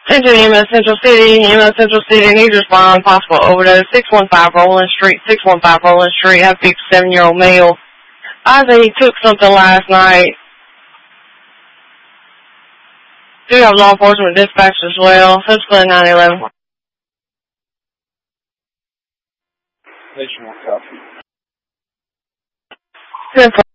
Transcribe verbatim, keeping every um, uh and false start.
Central E M S Central City, E M S Central City needs to respond, possible overdose, six one five Roland Street, six one five Roland Street, have a fifty-seven-year-old male. I think he took something last night. Do have law enforcement dispatch as well, subsequent nine eleven. Patient one copy.